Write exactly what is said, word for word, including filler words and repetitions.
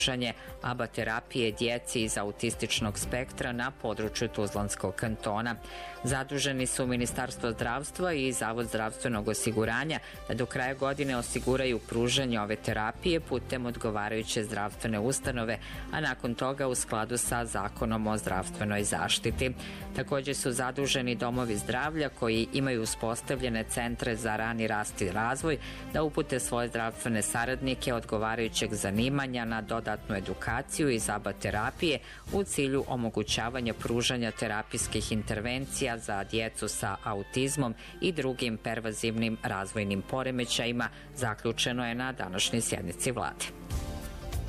pružanje A B A terapije djeci iz autističnog spektra na području Tuzlanskog kantona. Zaduženi su Ministarstvo zdravstva i Zavod zdravstvenog osiguranja da do kraja godine osiguraju pružanje ove terapije putem odgovarajuće zdravstvene ustanove, a nakon toga u skladu sa Zakonom o zdravstvenoj zaštiti. Također su zaduženi domovi zdravlja koji imaju uspostavljene centre za rani rast i razvoj da upute svoje zdravstvene saradnike odgovarajućeg zanimanja na dodatnu edukaciju iz A B A terapije u cilju omogućavanja pružanja terapijskih intervencija za djecu sa autizmom i drugim pervazivnim razvojnim poremećajima, zaključeno je na današnjoj sjednici vlade.